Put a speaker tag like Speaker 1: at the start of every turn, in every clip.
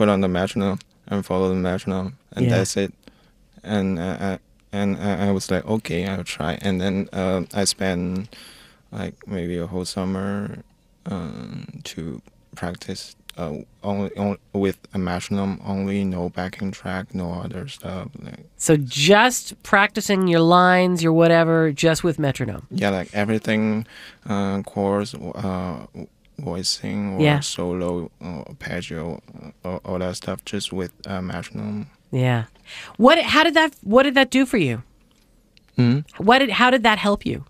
Speaker 1: put on the metronome and follow the metronome, and that's it. And I was like, okay, I'll try. And then I spent like maybe a whole summer to practice only with a metronome only, no backing track, no other stuff. Like,
Speaker 2: so just practicing your lines, your whatever, just with metronome.
Speaker 1: yeah, like everything, chords, voicing or solo, arpeggio, all that stuff, just with metronome.
Speaker 2: Yeah. What did that do for you? How did that help you?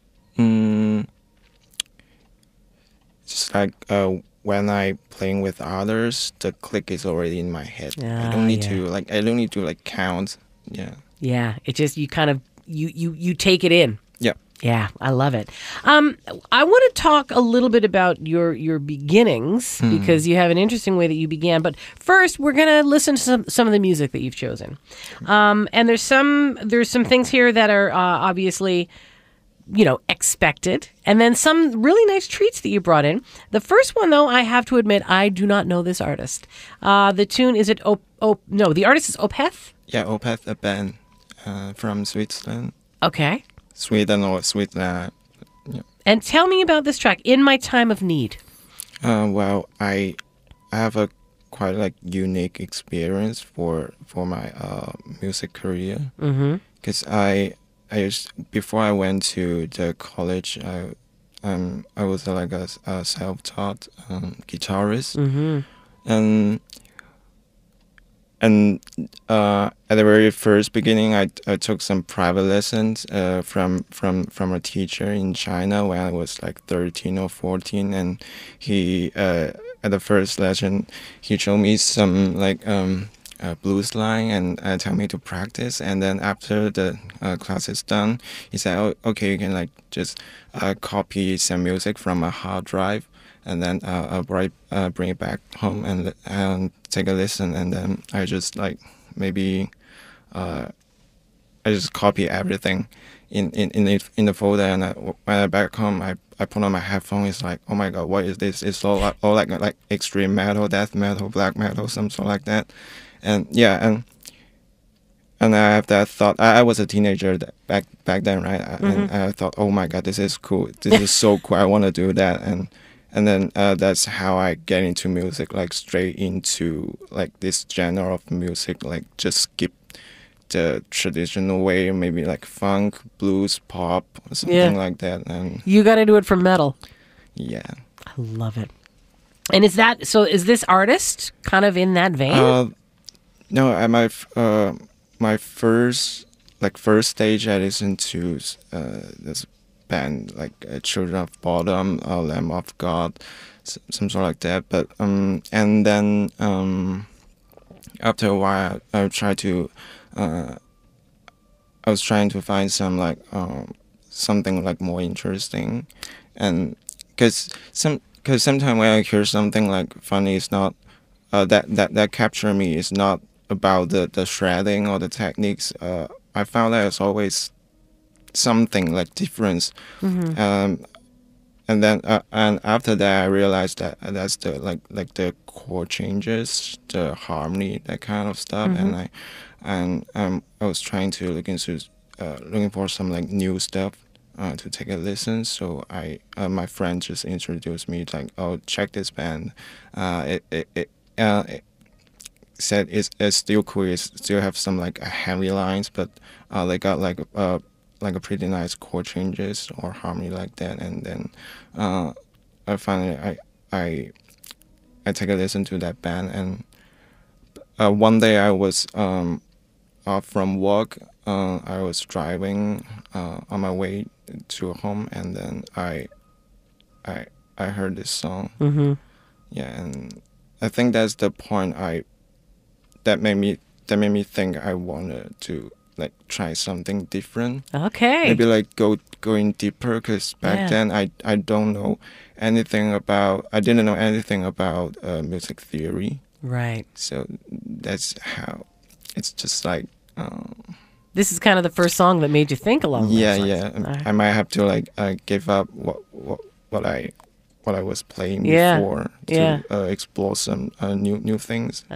Speaker 1: Just like when I playing with others, the click is already in my head. I don't need to count. Yeah.
Speaker 2: Yeah. It just you kind of you take it in.
Speaker 1: Yeah.
Speaker 2: Yeah, I love it. I want to talk a little bit about your beginnings because you have an interesting way that you began. But first, we're going to listen to some of the music that you've chosen. And there's some things here that are obviously, expected, and then some really nice treats that you brought in. The first one, though, I have to admit, I do not know this artist. The tune the artist is Opeth.
Speaker 1: Yeah, Opeth, a band from Switzerland.
Speaker 2: Okay.
Speaker 1: Sweden or Switzerland. Yeah.
Speaker 2: And tell me about this track, In My Time of Need.
Speaker 1: Well, I have a quite like unique experience for my music career. Because I before I went to the college, I was like a self-taught guitarist, and at the very first beginning, I took some private lessons from a teacher in China when I was like 13 or 14, and he at the first lesson he showed me some like blues line and tell me to practice, and then after the class is done, he said, "Oh, okay, you can like just copy some music from a hard drive, and then I'll bring it back home and take a listen." And then I just like maybe I just copy everything in the folder, and when I back home, I put on my headphones. It's like, oh my god, what is this? It's all like extreme metal, death metal, black metal, something like that. And yeah, and I have that thought. I was a teenager back then, right? And I thought, oh my god, this is cool. This is so cool. I want to do that. And then that's how I get into music, like straight into like this genre of music, like just skip the traditional way, maybe like funk, blues, pop, or something like that. And
Speaker 2: you got to do it for metal.
Speaker 1: Yeah,
Speaker 2: I love it. And is this artist kind of in that vein?
Speaker 1: No, my first stage I listened to this band like Children of Bodom, Lamb of God, some sort like that. But and then after a while, I was trying to find some like something like more interesting, and because sometimes when I hear something like funny, it's not that capture me. It's not about the shredding or the techniques. I found that it's always something like difference. And then and after that I realized that that's the like the chord changes, the harmony, that kind of stuff. And I was trying to look into looking for some like new stuff to take a listen. So my friend just introduced me to like, oh, check this band. It said it's still cool. It still have some like heavy lines, but they got like a pretty nice chord changes or harmony like that. And then I finally I take a listen to that band. And one day I was off from work. I was driving on my way to home, and then I heard this song. Yeah, and I think that's the point that made me think I wanted to like try something different.
Speaker 2: Okay.
Speaker 1: Maybe like going deeper, because back then I didn't know anything about music theory.
Speaker 2: Right.
Speaker 1: So that's how it's just like.
Speaker 2: This is kind of the first song that made you think along those lines.
Speaker 1: Yeah. I might have to like give up what I was playing before to explore some new things.